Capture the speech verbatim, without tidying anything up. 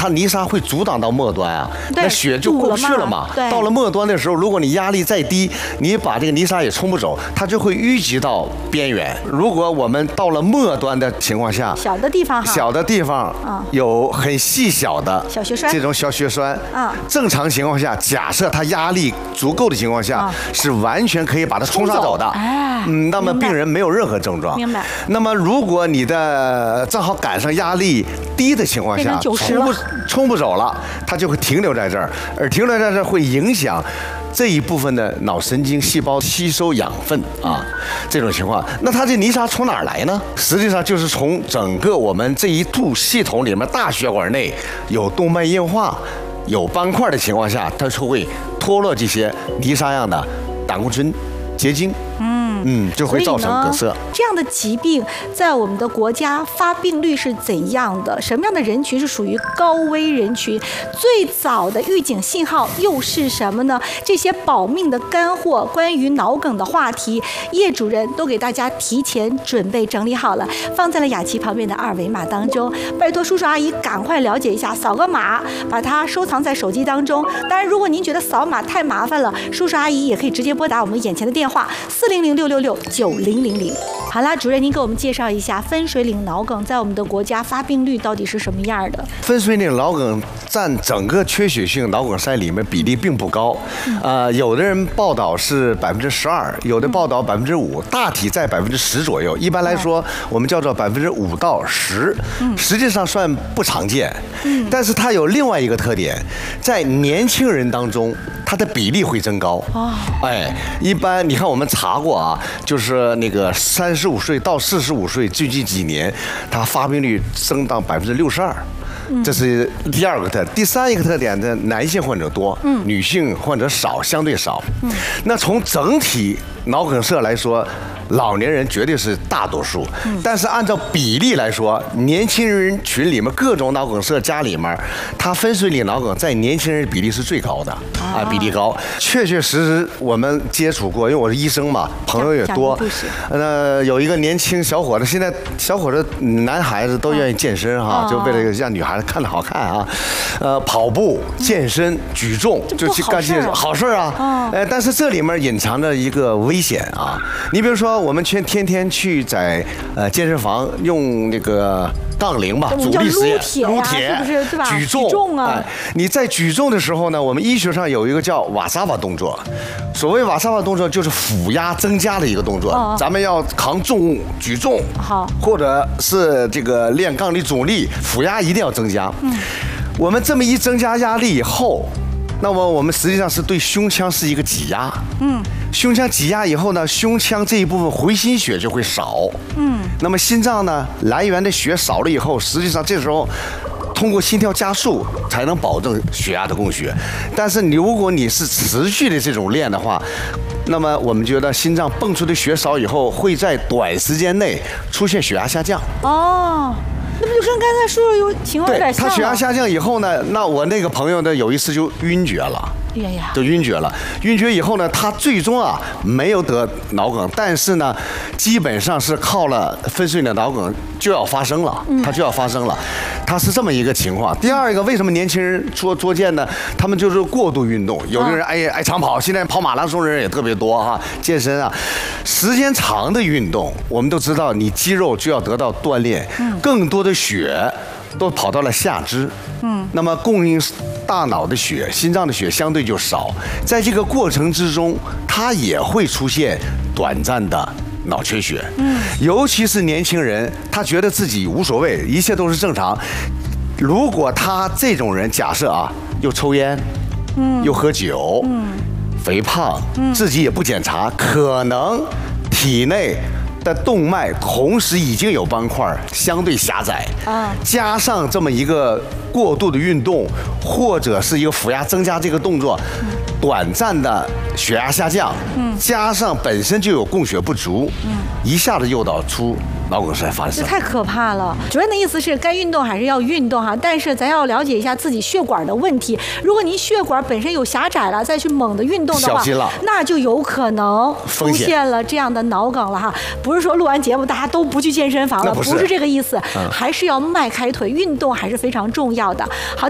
它泥沙会阻挡到末端啊，那血就过不去了嘛。到了末端的时候，如果你压力再低，你把这个泥沙也冲不走，它就会淤积到边缘。如果我们到了末端的情况下， 小的地方哈， 小的地方有很细小的小血栓， 这种小血栓啊，正常情况下，假设它压力足够的情况下，是完全可以把它冲刷走的。 哎， 嗯，那么病人没有任何症状。 明白。 那么如果你的正好赶上压力低的情况下，冲不冲不走了，它就会停留在这儿，而停留在这儿会影响这一部分的脑神经细胞吸收养分啊，这种情况，那它这泥沙从哪儿来呢？实际上就是从整个我们这一度系统里面大血管内有动脉硬化、有斑块的情况下，它就会脱落这些泥沙样的胆固醇结晶。嗯。嗯，就会造成梗塞。 这样的疾病在我们的国家发病率是怎样的？什么样的人群是属于高危人群？最早的预警信号又是什么呢？这些保命的干货，关于脑梗的话题，叶主任都给大家提前准备整理好了，放在了雅琪旁边的二维码当中。拜托叔叔阿姨赶快了解一下，扫个码，把它收藏在手机当中。当然，如果您觉得扫码太麻烦了，叔叔阿姨也可以直接拨打我们眼前的电话四零零六六六九零零零。好啦，主任您给我们介绍一下分水岭脑梗在我们的国家发病率到底是什么样的？ 分水岭脑梗占整个缺血性脑梗塞里面比例并不高，呃，有的人报道是百分之十二，有的报道百分之五，大体在百分之十左右。一般来说，我们叫做百分之五到十，实际上算不常见。但是它有另外一个特点，在年轻人当中，它的比例会增高。哎，一般你看我们查过啊，就是那个三十五岁到四十五岁最近几年，它发病率升到百分之六十二。这是第二个特点。第三一个特点呢，男性患者多，嗯，女性患者少，相对少。嗯，那从整体脑梗塞来说，老年人绝对是大多数。嗯，但是按照比例来说，年轻人群里面各种脑梗塞加里面，它分水岭脑梗在年轻人比例是最高的啊，比例高。确确实实我们接触过，因为我是医生嘛，朋友也多。呃，有一个年轻小伙子，现在小伙子男孩子都愿意健身哈，就为了让女孩子看着好看啊。呃，跑步、健身、举重，就去干这些好事啊。呃，但是这里面隐藏着一个危险啊。你比如说，我们全天天去在呃健身房用那个杠铃吧，阻力实验，撸铁， 是不是对吧？ 举重， 举重啊！ 哎，你在举重的时候呢，我们医学上有一个叫瓦萨瓦动作。所谓瓦萨瓦动作，就是腹压增加的一个动作。哦、咱们要扛重物、举重， 好， 或者是这个练杠铃阻力，腹压一定要增加。嗯，我们这么一增加压力以后，那么我们实际上是对胸腔是一个挤压。嗯。胸腔挤压以后呢，胸腔这一部分回心血就会少。嗯，那么心脏呢，来源的血少了以后，实际上这时候通过心跳加速才能保证血压的供血。但是你如果你是持续的这种练的话，那么我们觉得心脏泵出的血少以后，会在短时间内出现血压下降。 哦。那不就跟刚才说的有情况有点像？ 他血压下降以后呢，那我那个朋友呢，有一次就晕厥了。 哎呀， 就晕厥了。晕厥以后呢，他最终啊没有得脑梗，但是呢，基本上是靠了分水岭脑梗就要发生了，它就要发生了，它是这么一个情况。第二个，为什么年轻人做做健呢？他们就是过度运动，有的人爱爱长跑，现在跑马拉松的人也特别多哈，健身啊，时间长的运动，我们都知道，你肌肉就要得到锻炼，更多的血都跑到了下肢，嗯，那么供应大脑的血、心脏的血相对就少，在这个过程之中，它也会出现短暂的脑缺血，嗯，尤其是年轻人，他觉得自己无所谓，一切都是正常。如果他这种人，假设啊，又抽烟，嗯，又喝酒，嗯，肥胖，嗯，自己也不检查，可能体内的动脉同时已经有斑块，相对狭窄啊，加上这么一个过度的运动，或者是一个腹压增加这个动作，短暂的血压下降，嗯，加上本身就有供血不足，嗯，一下子诱导出脑梗塞发生， 这太可怕了。主任的意思是，该运动还是要运动哈，但是咱要了解一下自己血管的问题。如果您血管本身有狭窄了，再去猛的运动的话， 小心了， 那就有可能出现了这样的脑梗了哈。不是说录完节目大家都不去健身房了，不是这个意思，嗯，还是要迈开腿，运动还是非常重要的。好。